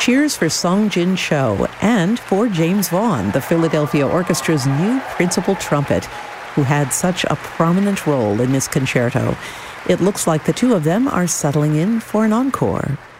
Cheers for Song Jin Cho and for James Vaughan, the Philadelphia Orchestra's new principal trumpet, who had such a prominent role in this concerto. It looks like the two of them are settling in for an encore.